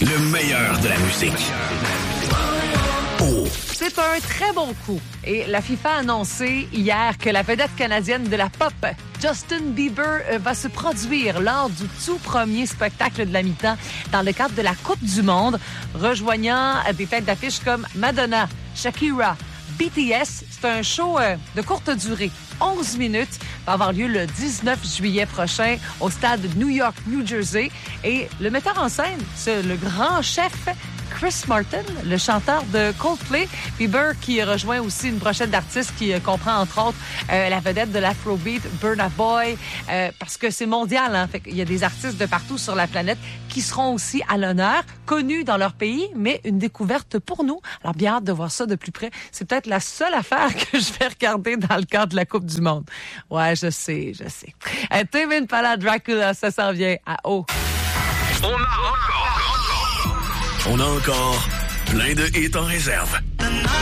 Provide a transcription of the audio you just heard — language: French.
Le meilleur de la musique. Oh. C'est un très bon coup. Et la FIFA a annoncé hier que la vedette canadienne de la pop, Justin Bieber, va se produire lors du tout premier spectacle de la mi-temps dans le cadre de la Coupe du Monde, rejoignant des têtes d'affiche comme Madonna, Shakira, BTS. C'est un show de courte durée, 11 minutes, va avoir lieu le 19 juillet prochain au stade New York, New Jersey. Et le metteur en scène, c'est le grand chef Chris Martin, le chanteur de Coldplay. Bieber qui rejoint aussi une brochette d'artistes qui comprend entre autres la vedette de l'Afrobeat, Burna Boy, parce que c'est mondial. Hein? Fait qu'il y a des artistes de partout sur la planète qui seront aussi à l'honneur, connus dans leur pays, mais une découverte pour nous. Alors bien hâte de voir ça de plus près. C'est peut-être la seule affaire que je vais regarder dans le cadre de la Coupe du Monde. Ouais, je sais. Tame Impala Dracula, ça s'en vient à haut. On a encore plein de hits en réserve.